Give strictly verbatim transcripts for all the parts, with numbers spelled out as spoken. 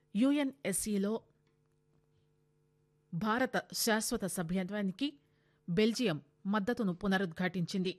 యుఎన్ఎస్సిలో భారత శాశ్వత సభ్యత్వానికి బెల్జియం మద్దతును పునరుద్ఘాటించింది.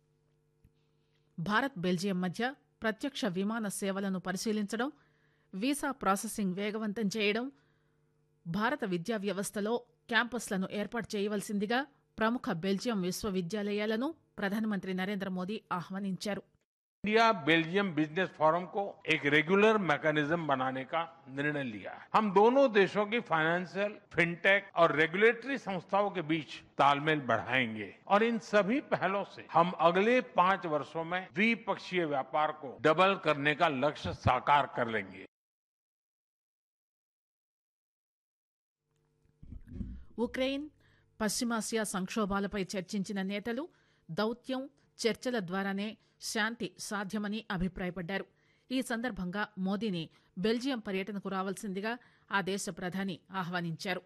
భారత్ బెల్జియం మధ్య ప్రత్యక్ష విమాన సేవలను పరిశీలించడం, వీసా ప్రాసెసింగ్ వేగవంతం చేయడం, భారత విద్యా వ్యవస్థలో క్యాంపస్లను ఏర్పాటు చేయవలసిందిగా ప్రముఖ బెల్జియం విశ్వవిద్యాలయాలను ప్రధానమంత్రి నరేంద్ర మోదీ ఆహ్వానించారు. इंडिया बेल्जियम बिजनेस फोरम को एक रेगुलर मैकेनिज्म बनाने का निर्णय लिया है. हम दोनों देशों की फाइनेंशियल, फिनटेक और रेगुलेटरी संस्थाओं के बीच तालमेल बढ़ाएंगे और इन सभी पहलों से हम अगले पांच वर्षों में द्विपक्षीय व्यापार को डबल करने का लक्ष्य साकार कर लेंगे. ఉక్రెయిన్, పశ్చిమాసియా సంక్షోభాలపై చర్చించిన నేతలు దౌత్యం, చర్చల ద్వారానే శాంతి సాధ్యమని అభిప్రాయపడ్డారు. ఈ సందర్భంగా మోదీని బెల్జియం పర్యటనకు రావాల్సిందిగా ఆ దేశ ప్రధాని ఆహ్వానించారు.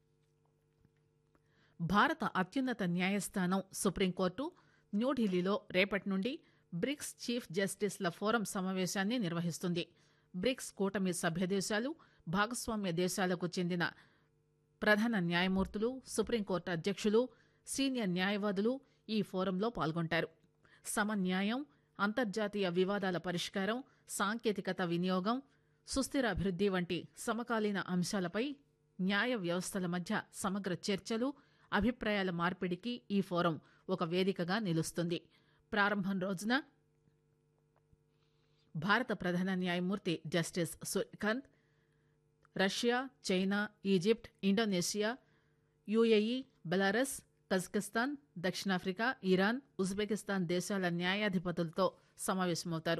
భారత అత్యున్నత న్యాయస్థానం సుప్రీంకోర్టు న్యూఢిల్లీలో రేపటి నుండి బ్రిక్స్ చీఫ్ జస్టిస్ల ఫోరం సమావేశాన్ని నిర్వహిస్తుంది. బ్రిక్స్ కూటమి సభ్యదేశాలు, భాగస్వామ్య దేశాలకు చెందిన ప్రధాన న్యాయమూర్తులు, సుప్రీంకోర్టు అధ్యక్షులు, సీనియర్ న్యాయవాదులు ఈ ఫోరంలో పాల్గొంటారు. సమన్యాయం, అంతర్జాతీయ వివాదాల పరిష్కారం, సాంకేతికత వినియోగం, సుస్థిర అభివృద్ది వంటి సమకాలీన అంశాలపై న్యాయ వ్యవస్థల మధ్య సమగ్ర చర్చలు, అభిప్రాయాల మార్పిడికి ఈ ఫోరం ఒక వేదికగా నిలుస్తుంది. ప్రారంభం రోజున భారత ప్రధాన న్యాయమూర్తి justice Surya Kant Russia, China, Egypt, Indonesia, UAE, Belarus, Kazakhstan, దక్షిణాఫ్రికా, ఇరాన్, ఉజ్బెకిస్తాన్ దేశాల న్యాయాధిపతులతో సమావేశమవుతారు.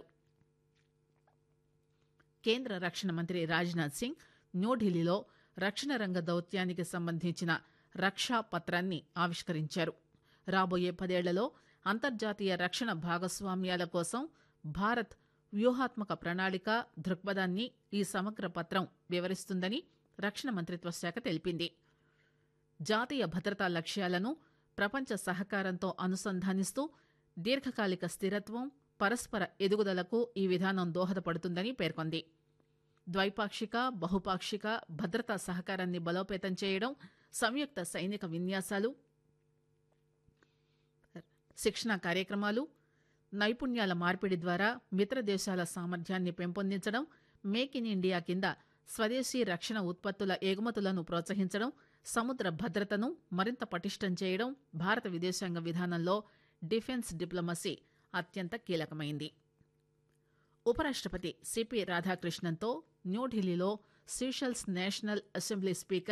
కేంద్ర రక్షణ మంత్రి రాజ్నాథ్ సింగ్ న్యూఢిల్లీలో రక్షణ రంగ దౌత్యానికి సంబంధించిన రక్షా పత్రాన్ని ఆవిష్కరించారు. రాబోయే పదేళ్లలో అంతర్జాతీయ రక్షణ భాగస్వామ్యాల కోసం భారత్ వ్యూహాత్మక ప్రణాళిక దృక్పథాన్ని ఈ సమగ్ర పత్రం వివరిస్తుందని రక్షణ మంత్రిత్వ శాఖ తెలిపింది. జాతీయ భద్రతా లక్ష్యాలను ప్రపంచ సహకారంతో అనుసంధానిస్తూ దీర్ఘకాలిక స్థిరత్వం, పరస్పర ఎదుగుదలకు ఈ విధానం దోహదపడుతుందని పేర్కొంది. ద్వైపాక్షిక, బహుపాక్షిక భద్రతా సహకారాన్ని బలోపేతం చేయడం, సంయుక్త సైనిక విన్యాసాలు, శిక్షణా కార్యక్రమాలు, నైపుణ్యాల మార్పిడి ద్వారా మిత్ర దేశాల సామర్థ్యాన్ని పెంపొందించడం, మేక్ ఇన్ ఇండియా కింద స్వదేశీ రక్షణ ఉత్పత్తుల ఎగుమతులను ప్రోత్సహించడం, సముద్ర భద్రతను మరింత పటిష్టం చేయడం భారత విదేశాంగ విధానంలో డిఫెన్స్ డిప్లొమసీ అత్యంత కీలకమైంది. ఉపరాష్టపతి సిపి రాధాకృష్ణన్తో న్యూఢిల్లీలో సీషెల్స్ నేషనల్ అసెంబ్లీ స్పీకర్